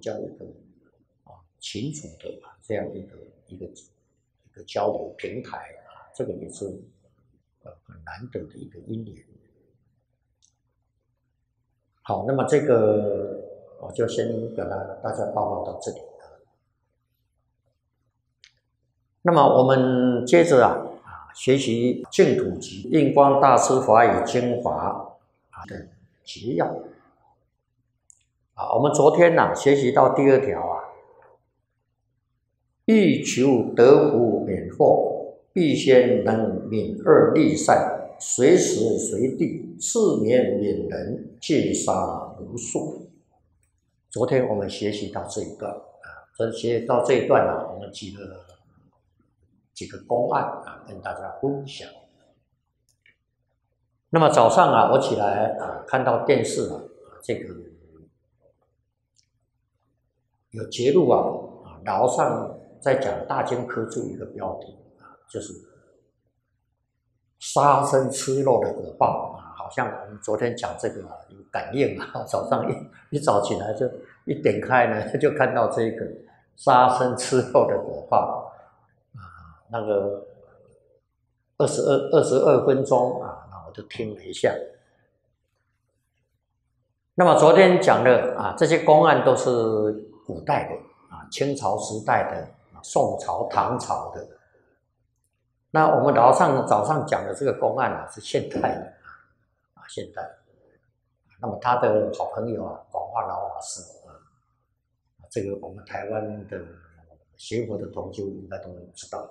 较一个清楚的这样一个交流平台这个也是很难得的一个因缘。好，那么这个我就先跟大家报告到这里。那么我们接着学习净土集印光大师法语精华的结要。我们昨天学习到第2条欲求得福免祸，必先能泯恶利善，随时随地自勉勉人，戒杀无数。昨天我们学习到这一段学习到这一段我们举了几个公案跟大家分享。那么早上我起来看到电视这个有节录楼上在讲大经科注一个标题就是杀生吃肉的果报好像我们昨天讲这个有感应早上一早起来就一点开呢，就看到这个杀生吃肉的果报那个22分钟那我就听了一下。那么昨天讲的这些公案都是古代的清朝时代的宋朝唐朝的。那我们早上讲的这个公案是现代的现代。那么他的好朋友广化老法师这个我们台湾的学佛的同修应该都知道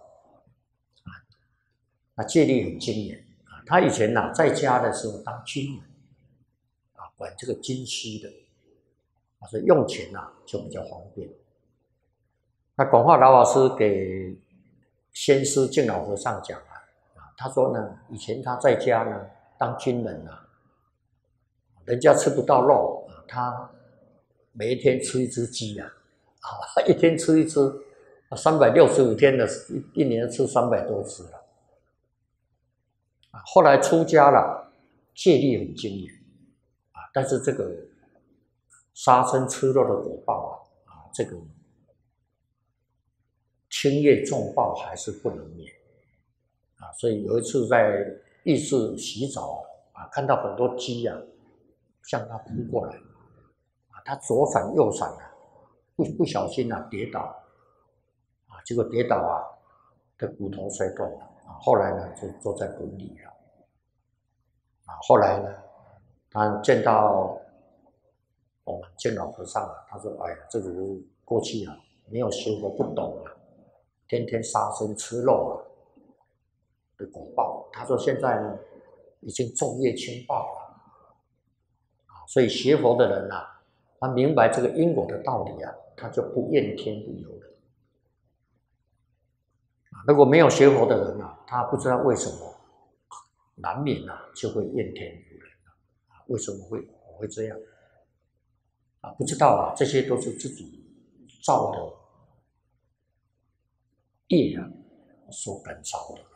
那戒律很精严他以前在家的时候当军人管这个军需的所以用钱就比较方便。那广化老法师给先师净老和尚讲他说呢，以前他在家呢当军人人家吃不到肉他每一天吃一只鸡一天吃一只，365天的一年吃300多只了。后来出家了，戒律很精严但是这个杀生吃肉的果报这个轻业重报还是不能免所以有一次在浴室洗澡看到很多鸡向他扑过来他左闪右闪不小心跌倒结果跌倒的骨头摔断了后来呢就坐在轮椅了后来呢他见到我们净老和尚他说哎呀这个人过去没有学佛不懂天天杀生吃肉的果报他说现在呢已经重业轻报了所以学佛的人他明白这个因果的道理他就不怨天不尤人如果没有学佛的人他不知道为什么难免就会怨天尤人为什么会这样不知道这些都是自己造的业所感召的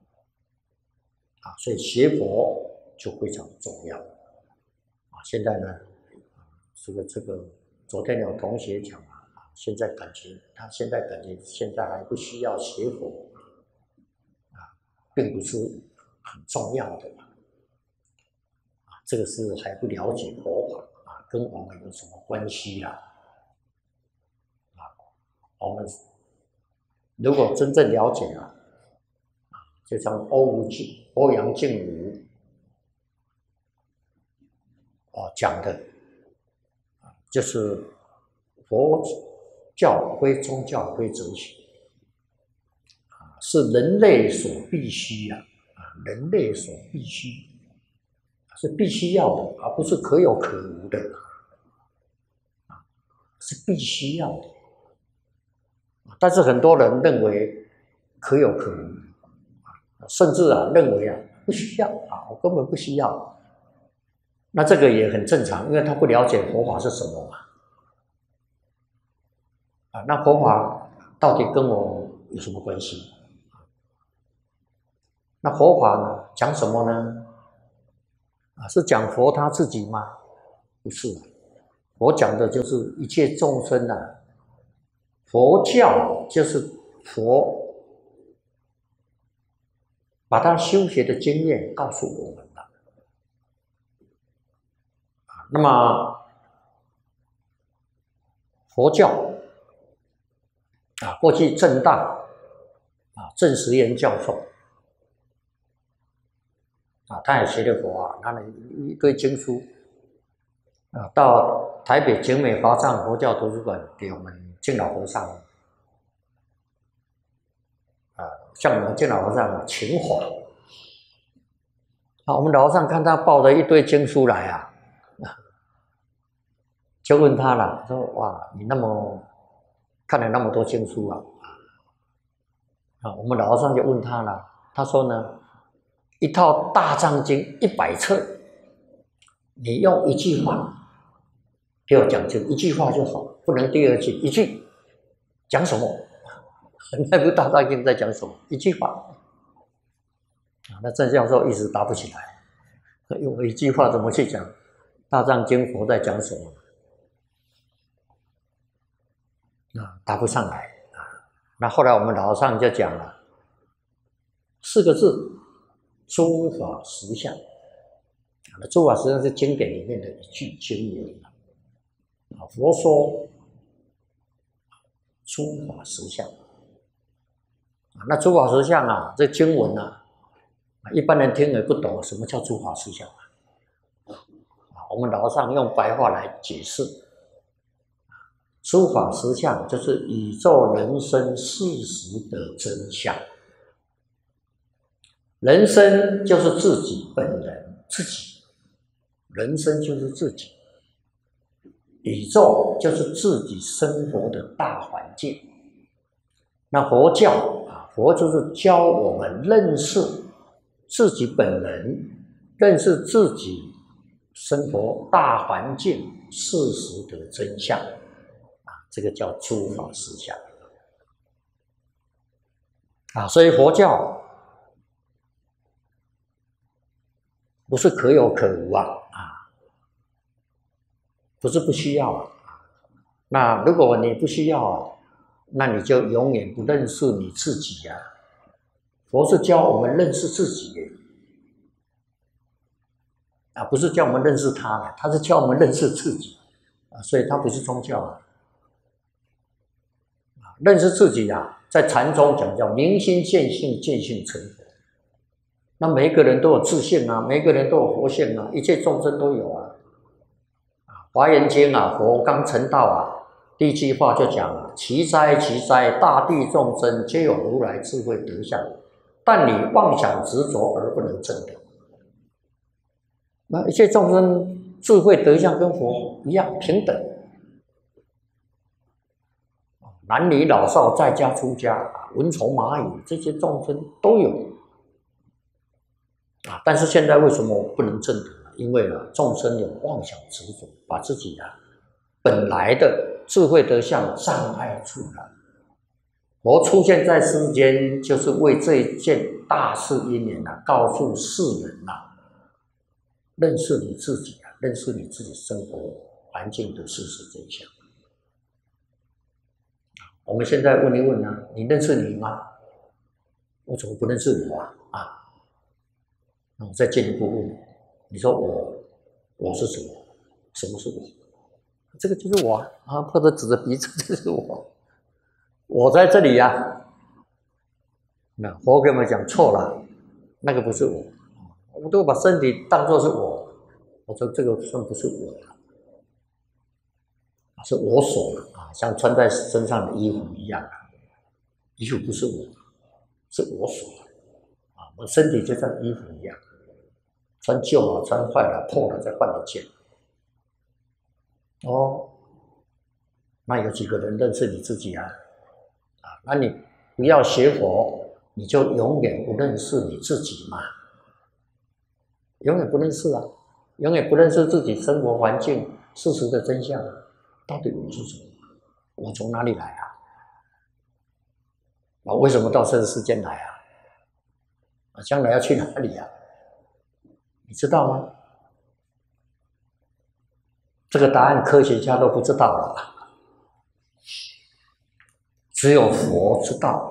所以学佛就非常重要现在呢这个昨天有同学讲现在感觉现在还不需要学佛并不是很重要的这个是还不了解佛法跟我们有什么关系我们如果真正了解就像欧阳靖武讲的就是佛教非宗教非哲学是人类所必须人类所必须是必须要的而不是可有可无的是必须要的但是很多人认为可有可无甚至认为不需要我根本不需要那这个也很正常因为他不了解佛法是什么那佛法到底跟我有什么关系那佛法呢讲什么呢是讲佛他自己吗不是佛讲的就是一切众生啊，佛教就是佛把他修学的经验告诉我们了。那么佛教过去正大郑时延教授他也学了佛拿了一堆经书到台北景美华藏佛教图书馆给我们敬老和尚向我们敬老和尚请法。我们老和尚看他抱着一堆经书来就问他了，说哇，你看了那么多经书我们老和尚就问他了，他说呢，一套大藏经100册，你用一句话给我讲清，一句话就好，不能第二句，一句讲什么？那部大藏经在讲什么？一句话那郑教授一时答不起来，用一句话怎么去讲大藏经佛在讲什么？答不上来那后来我们老和尚就讲了4个字：诸法实相。诸法实相是经典里面的一句经文佛说诸法实相那诸法实相这经文一般人听也不懂什么叫诸法实相我们老和尚用白话来解释，诸法实相就是宇宙人生事实的真相。人生就是自己本人，自己人生就是自己，宇宙就是自己生活的大环境。那佛教佛就是教我们认识自己本人，认识自己生活大环境事实的真相这个叫诸法实相所以佛教不是可有可无不是不需要那如果你不需要那你就永远不认识你自己佛是教我们认识自己不是教我们认识他他是教我们认识自己所以他不是宗教认识自己在禅中讲叫明心见性，见性成佛。那每一个人都有自性每一个人都有佛性一切众生都有华严经佛刚成道第一句话就讲了：其哉其哉，大地众生皆有如来智慧德相，但你妄想执着而不能证得。那一切众生智慧德相跟佛一样平等，男女老少在家出家蚊虫蚂蚁这些众生都有但是现在为什么不能证得呢？因为众生有妄想执着，把自己本来的智慧德相障碍住了。佛出现在世间，就是为这一件大事因缘告诉世人认识你自己认识你自己生活环境的事实真相。我们现在问一问你认识你吗？我怎么不认识我那我再进一步问你说我是什么？什么是我？这个就是我或者指着鼻子，这是我在这里那佛给我们讲错了，那个不是我们都把身体当作是我说这个算不是我是我所像穿在身上的衣服一样衣服不是我，是我所我身体就像衣服一样，穿旧了穿坏了破了再换一件那有几个人认识你自己那你不要学佛，你就永远不认识你自己嘛，永远不认识永远不认识自己生活环境事实的真相到底我是什么？我从哪里来为什么到这个世间来将来要去哪里你知道吗？ 这个答案科学家都不知道了，只有佛知道。